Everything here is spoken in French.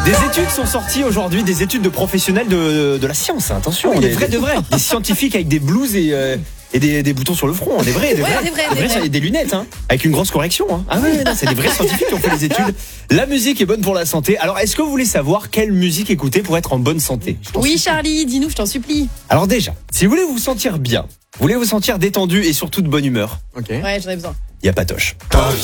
Des études sont sorties aujourd'hui, des études de professionnels de la science. Attention, Oui, des des vrais de vrais. Des scientifiques avec des blouses et des boutons sur le front. Des vrais, des vrais. et des lunettes, hein, avec une grosse correction. Hein. Ah ouais, non, c'est des vrais scientifiques qui ont fait les études. La musique est bonne pour la santé. Alors, est-ce que vous voulez savoir quelle musique écouter pour être en bonne santé? Oui, Charlie, dis-nous, je t'en supplie. Alors déjà, si vous voulez vous sentir bien, vous voulez vous sentir détendu et surtout de bonne humeur, Ok. Ouais, j'en ai besoin. il y a Patoche.